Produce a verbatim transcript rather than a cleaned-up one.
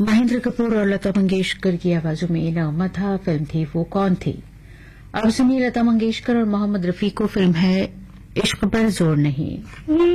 महेंद्र कपूर और लता मंगेशकर की आवाजों में नगमा था। फिल्म थी वो कौन थी। अब सुनिए लता मंगेशकर और मोहम्मद रफी को। फिल्म है इश्क पर जोर नहीं।